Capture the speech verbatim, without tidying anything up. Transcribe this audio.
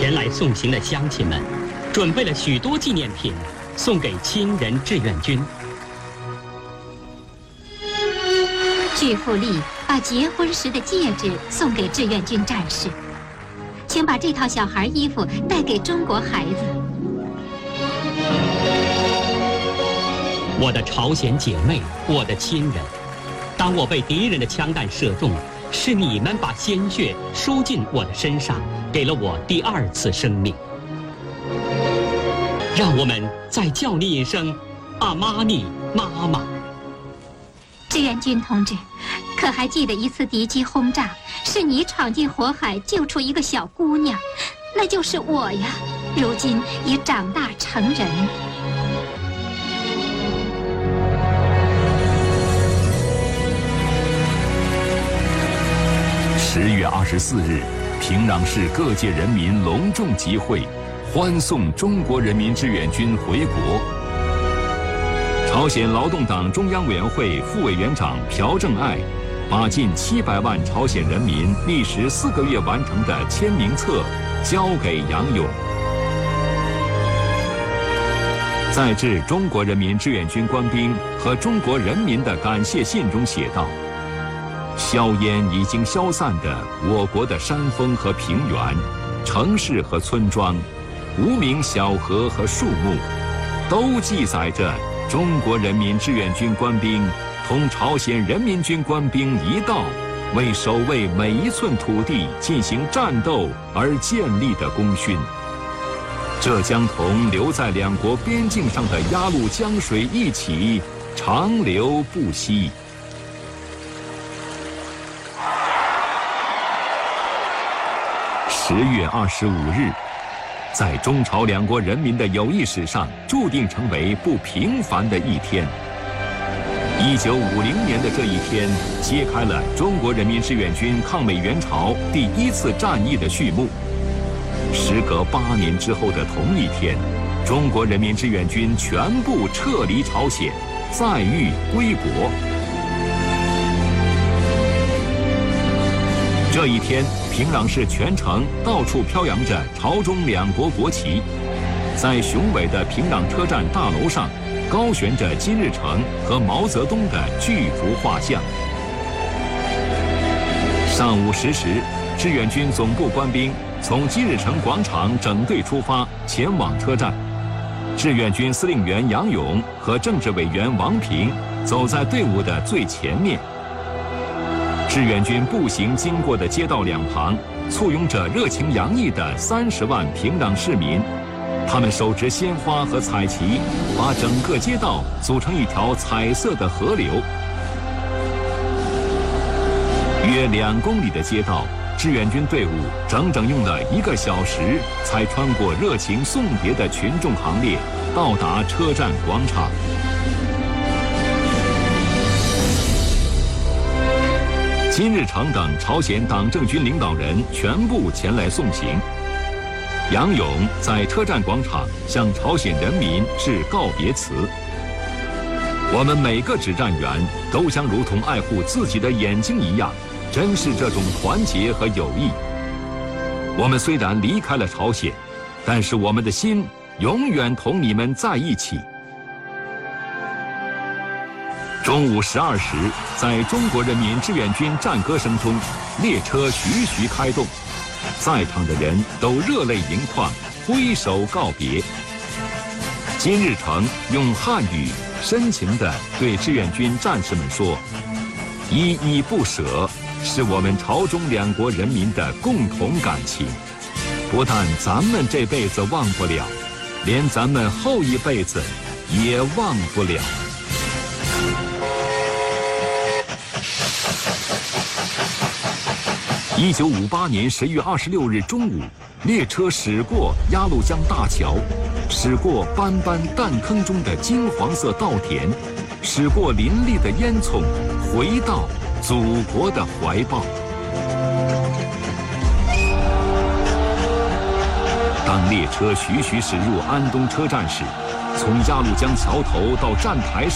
前来送行的乡亲们准备了许多纪念品，送给亲人志愿军。 巨富丽把结婚时的戒指送给志愿军战士，请把这套小孩衣服带给中国孩子。 我的朝鲜姐妹，我的亲人，当我被敌人的枪弹射中，是你们把鲜血输进我的身上，给了我第二次生命。让我们再叫你一声阿玛尼妈妈。 志愿军同志，可还记得一次敌机轰炸，是你闯进火海救出一个小姑娘，那就是我呀，如今已长大成人。 十月二十四日，平壤市各界人民隆重集会，欢送中国人民志愿军回国。朝鲜劳动党中央委员会副委员长朴正爱把近七百万朝鲜人民历时四个月完成的签名册交给杨勇。在致中国人民志愿军官兵和中国人民的感谢信中写道：硝烟已经消散的我国的山峰和平原，城市和村庄，无名小河和树木，都记载着中国人民志愿军官兵同朝鲜人民军官兵一道为守卫每一寸土地进行战斗而建立的功勋。这将同留在两国边境上的鸭绿江水一起长流不息。十月二十五日，在中朝两国人民的友谊史上注定成为不平凡的一天。一九五零年的这一天，揭开了中国人民志愿军抗美援朝第一次战役的序幕。时隔八年之后的同一天，中国人民志愿军全部撤离朝鲜，载誉归国。这一天，平壤市全城到处飘扬着朝中两国国旗，在雄伟的平壤车站大楼上，高悬着金日成和毛泽东的巨幅画像。上午十时，志愿军总部官兵从金日成广场整队出发，前往车站。志愿军司令员杨勇和政治委员王平走在队伍的最前面。志愿军步行经过的街道两旁，簇拥着热情洋溢的三十万平壤市民，他们手执鲜花和彩旗，把整个街道组成一条彩色的河流。约两公里的街道，志愿军队伍整整用了一个小时，才穿过热情送别的群众行列，到达车站广场。金日成等朝鲜党政军领导人全部前来送行。杨勇在车站广场向朝鲜人民致告别词。我们每个指战员都将如同爱护自己的眼睛一样，珍视这种团结和友谊。我们虽然离开了朝鲜，但是我们的心永远同你们在一起。中午十二时，在中国人民志愿军战歌声中，列车徐徐开动，在场的人都热泪盈眶，挥手告别。金日成用汉语深情地对志愿军战士们说：“依依不舍是我们朝中两国人民的共同感情，不但咱们这辈子忘不了，连咱们后一辈子也忘不了。”一九五八年十月二十六日中午，列车驶过鸭绿江大桥，驶过斑斑弹坑中的金黄色稻田，驶过林立的烟囱，回到祖国的怀抱。当列车徐徐驶入安东车站时，从鸭绿江桥头到站台上